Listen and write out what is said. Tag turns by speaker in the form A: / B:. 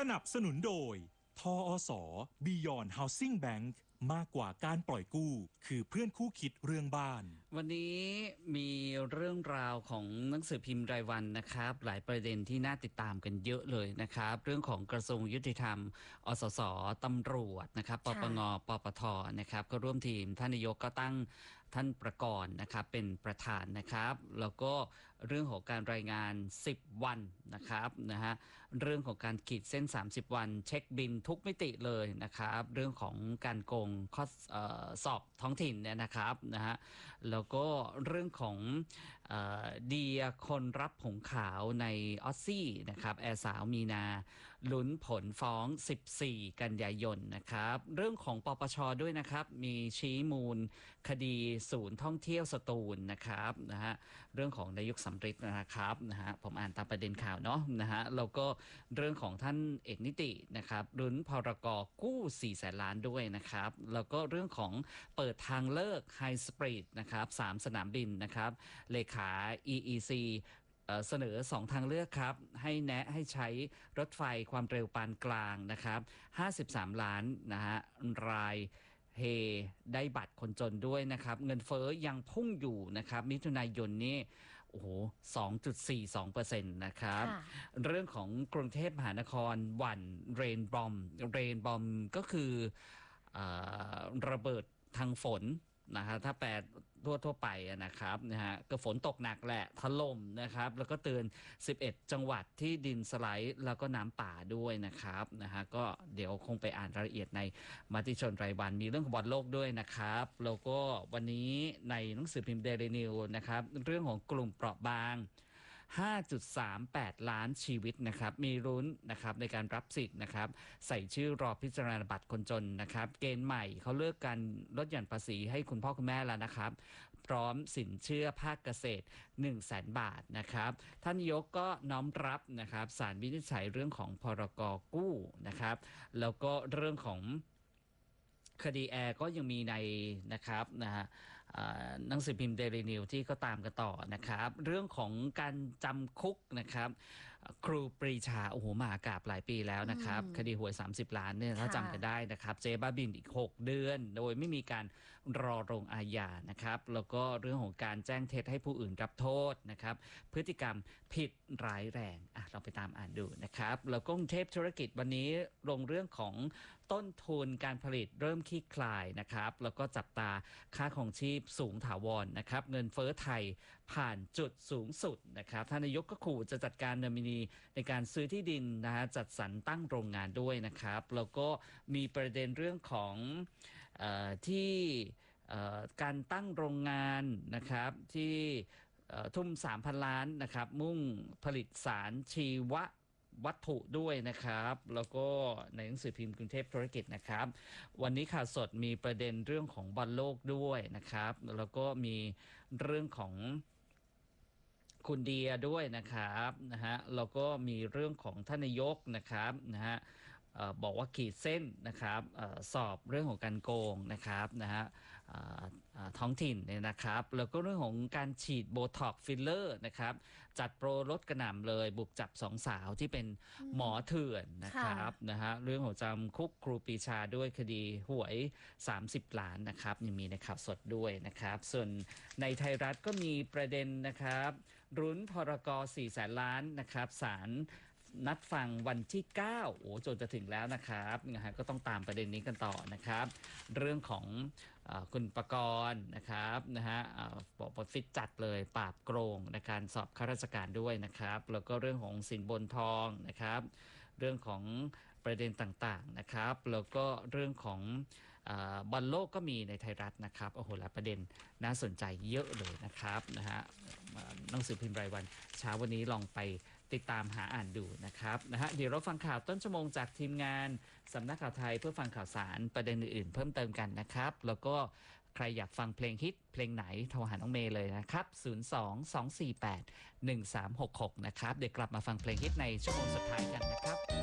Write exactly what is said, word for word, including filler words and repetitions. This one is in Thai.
A: นับสนุนโดยทอส Beyond Housing Bank มากกว่าการปล่อยกู้คือเพื่อนคู่คิดเรื่องบ้าน
B: วันนี้มีเรื่องราวของหนังสือพิมพ์รายวันนะครับหลายประเด็นที่น่าติดตามกันเยอะเลยนะครับเรื่องของกระทรวงยุติธรรมอสสตำรวจนะครับปปงปปทนะครับก็ร่วมทีมท่านนายกก็ตั้งท่านประกรณ์นะครับเป็นประธานนะครับแล้วก็เรื่องของการรายงานสิบวันนะครับนะฮะเรื่องของการขีดเส้นสามสิบวันเช็คบินทุกมิติเลยนะครับเรื่องของการโกงข้อเอ่อสอบท้องถิ่นเนี่ยนะครับนะฮะแล้วก็เรื่องของเอ่อเดียคนรับผงขาวในออสซี่นะครับแอร์สาวมีนาลุ้นผลฟ้องสิบสี่กันยายนนะครับเรื่องของปปชด้วยนะครับมีชี้มูลคดีศูนย์ท่องเที่ยวสตูลนะครับนะฮะเรื่องของนายกสำริดนะครับนะฮะผมอ่านตามประเด็นข่าวเนาะนะฮะแล้วก็เรื่องของท่านเอกนิตินะครับลุ้นพรกกู้สี่แสนล้านด้วยนะครับแล้วก็เรื่องของเปิดทางเลิกไฮสปีดนะครับสามสนามบินนะครับเลขา อี อี ซี เสนอสองทางเลือกครับให้แนะให้ใช้รถไฟความเร็วปานกลางนะครับห้าสิบสามล้านนะฮะรายเฮได้บัตรคนจนด้วยนะครับเงินเฟ้อยังพุ่งอยู่นะครับมิถุนายนนี้โอ้โห สองจุดสี่สองเปอร์เซ็นต์ นะครับเรื่องของกรุงเทพมหานครหวั่นเรนบอมเรนบอมก็คือระเบิดทางฝนนะฮะถ้าแปลทั่วทั่วไปนะครับนะฮะก็ฝนตกหนักแหละถล่มนะครับแล้วก็เตือนสิบเอ็ดจังหวัดที่ดินสไลด์แล้วก็น้ำป่าด้วยนะครับนะฮะก็เดี๋ยวคงไปอ่านรายละเอียดในมติชนรายวันมีเรื่องของบอลโลกด้วยนะครับแล้วก็วันนี้ในหนังสือพิมพ์เดลินิวนะครับเรื่องของกลุ่มเปราะบาง ห้าจุดสามแปด ล้านชีวิตนะครับมีรุ้นนะครับในการรับสิทธิ์นะครับใส่ชื่อรอพิจารณาบัตรคนจนนะครับเกณฑ์ใหม่เขาเลือกการลดหย่อนภาษีให้คุณพ่อคุณแม่แล้วนะครับพร้อมสินเชื่อภาคเกษตร หนึ่งแสน บาทนะครับท่านนายกก็น้อมรับนะครับศาลวินิจฉัยเรื่องของพรกกู้นะครับแล้วก็เรื่องของคดีแอร์ก็ยังมีในนะครับนะฮะหนังสือพิมพ์เดลินิวที่ก็ตามกันต่อนะครับเรื่องของการจำคุกนะครับครูปรีชาโอ้โหมหากาพย์หลายปีแล้วนะครับคดีหวยสามสิบล้านเนี่ยถ้าจำกันได้นะครับเจ๊บ้าบินอีกหกเดือนโดยไม่มีการรอลงอาญานะครับแล้วก็เรื่องของการแจ้งเท็จให้ผู้อื่นรับโทษนะครับพฤติกรรมผิดร้ายแรงอ่ะเราไปตามอ่านดูนะครับแล้วก็กรุงเทพธุรกิจวันนี้ลงเรื่องของต้นทุนการผลิตเริ่มคลี่คลายนะครับแล้วก็จับตาค่าของชีพสูงถาวร นะครับเงินเฟ้อไทยผ่านจุดสูงสุดนะครับท่านนายกก็ขู่จะจัดการนอมินีในการซื้อที่ดินนะฮะจัดสรรตั้งโรงงานด้วยนะครับแล้วก็มีประเด็นเรื่องของเอ่อที่เอ่อการตั้งโรงงานนะครับที่ทุ่ม สามพัน ล้านนะครับมุ่งผลิตสารชีววัตถุด้วยนะครับแล้วก็ในหนังสือพิมพ์กรุงเทพธุรกิจนะครับวันนี้ข่าวสดมีประเด็นเรื่องของบอลโลกด้วยนะครับแล้วก็มีเรื่องของคุณเดียด้วยนะครับนะฮะแล้วก็มีเรื่องของท่านนายกนะครับนะฮะบอกว่าขีดเส้นนะครับออสอบเรื่องของการโกงนะครับนะฮะท้องถิ่นเนี่ยนะครับแล้วก็เรื่องของการฉีดโบท็อกฟิลเลอร์นะครับจัดโปรลดกระหน่ำเลยบุกจับสองสาวที่เป็นหมอเถื่อนนะครับนะฮะเรื่องของจำคุกครูปรีชาด้วยคดีหวยสามสิบล้านนะครับยังมีในข่าวสดด้วยนะครับส่วนในไทยรัฐก็มีประเด็นนะครับรุ้นพรกสี่แสนล้านนะครับศาลนัดฟังวันที่เก้าโอ้จนจะถึงแล้วนะครับนะฮะก็ต้องตามประเด็นนี้กันต่อนะครับเรื่องของเอ่อคุณประกรณ์นะครับนะฮะบอกว่าฟิตจัดเลยปราบโกงในการสอบข้าราชการด้วยนะครับแล้วก็เรื่องของสินบนทองนะครับเรื่องของประเด็นต่างๆนะครับแล้วก็เรื่องของบอลโลกก็มีในไทยรัฐนะครับโอ้โหหลายประเด็นน่าสนใจเยอะเลยนะครับนะฮะหนังสือพิมพ์รายวันเช้าวันนี้ลองไปติดตามหาอ่านดูนะครับนะฮะเดี๋ยวเราฟังข่าวต้นชั่วโมงจากทีมงานสำนักข่าวไทยเพื่อฟังข่าวสารประเด็นอื่นๆเพิ่มเติมกันนะครับแล้วก็ใครอยากฟังเพลงฮิตเพลงไหนโทรหาน้องเมย์เลยนะครับศูนย์ สอง สอง สี่ แปด หนึ่ง สาม หก หกนะครับเดี๋ยวกลับมาฟังเพลงฮิตในชั่วโมงสุดท้ายกันนะครับ